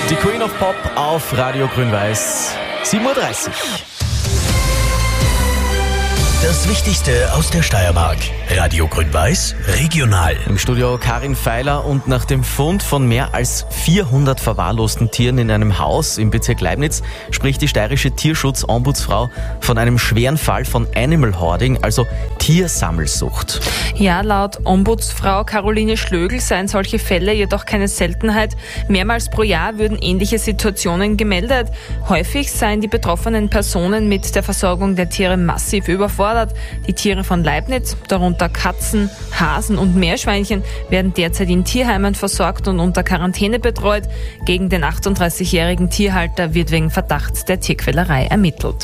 Die Queen of Pop auf Radio Grün-Weiß, 7:30 Uhr. Das Wichtigste aus der Steiermark. Radio Grün-Weiß, regional. Im Studio Karin Feiler, und nach dem Fund von mehr als 400 verwahrlosten Tieren in einem Haus im Bezirk Leibniz spricht die steirische Tierschutzombudsfrau von einem schweren Fall von Animal Hoarding, also Tiersammelsucht. Ja, laut Ombudsfrau Caroline Schlögl seien solche Fälle jedoch keine Seltenheit. Mehrmals pro Jahr würden ähnliche Situationen gemeldet. Häufig seien die betroffenen Personen mit der Versorgung der Tiere massiv überfordert. Die Tiere von Leibniz, darunter Katzen, Hasen und Meerschweinchen, werden derzeit in Tierheimen versorgt und unter Quarantäne betreut. Gegen den 38-jährigen Tierhalter wird wegen Verdachts der Tierquälerei ermittelt.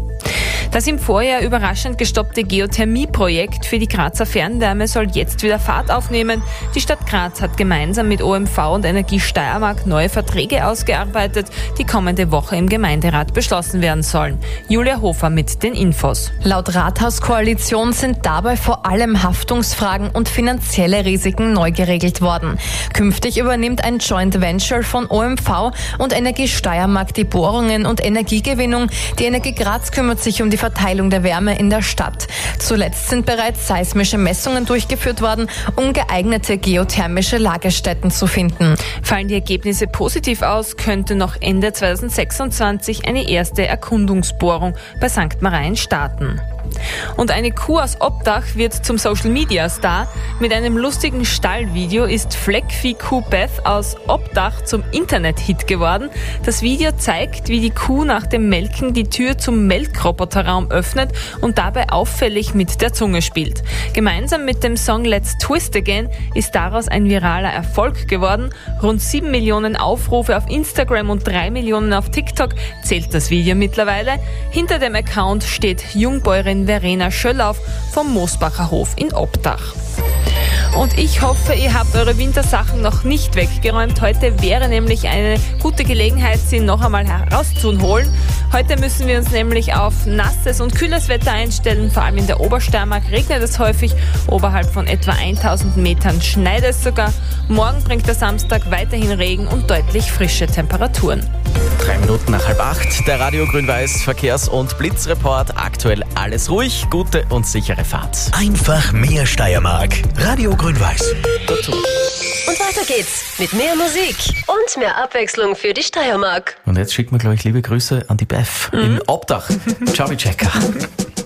Das im Vorjahr überraschend gestoppte Geothermie-Projekt für die Grazer Fernwärme soll jetzt wieder Fahrt aufnehmen. Die Stadt Graz hat gemeinsam mit OMV und Energie Steiermark neue Verträge ausgearbeitet, die kommende Woche im Gemeinderat beschlossen werden sollen. Julia Hofer mit den Infos. Laut Rathauskoalition sind dabei vor allem Haftungsfragen und finanzielle Risiken neu geregelt worden. Künftig übernimmt ein Joint Venture von OMV und Energie Steiermark die Bohrungen und Energiegewinnung. Die Energie Graz kümmert sich um die Verteilung der Wärme in der Stadt. Zuletzt sind bereits seismische Messungen durchgeführt worden, um geeignete geothermische Lagerstätten zu finden. Fallen die Ergebnisse positiv aus, könnte noch Ende 2026 eine erste Erkundungsbohrung bei St. Marien starten. Und eine Kuh aus Obdach wird zum Social-Media-Star. Mit einem lustigen Stallvideo ist Fleckvieh-Kuh Beth aus Obdach zum Internet-Hit geworden. Das Video zeigt, wie die Kuh nach dem Melken die Tür zum Melkroboterraum öffnet und dabei auffällig mit der Zunge spielt. Gemeinsam mit dem Song Let's Twist Again ist daraus ein viraler Erfolg geworden. Rund 7 Millionen Aufrufe auf Instagram und 3 Millionen auf TikTok zählt das Video mittlerweile. Hinter dem Account steht Jungbäuerin Verena Schöllauf vom Moosbacher Hof in Obdach. Und ich hoffe, ihr habt eure Wintersachen noch nicht weggeräumt. Heute wäre nämlich eine gute Gelegenheit, sie noch einmal herauszuholen. Heute müssen wir uns nämlich auf nasses und kühles Wetter einstellen. Vor allem in der Obersteiermark regnet es häufig. Oberhalb von etwa 1000 Metern schneit es sogar. Morgen bringt der Samstag weiterhin Regen und deutlich frische Temperaturen. 3 Minuten nach 7:30, der Radio Grün-Weiß Verkehrs- und Blitzreport. Aktuell alles ruhig, gute und sichere Fahrt. Einfach mehr Steiermark. Radio Grün-Weiß. Und weiter geht's mit mehr Musik und mehr Abwechslung für die Steiermark. Und jetzt schickt mir, glaube ich, liebe Grüße an die Beth in Obdach. Ciao, Checker.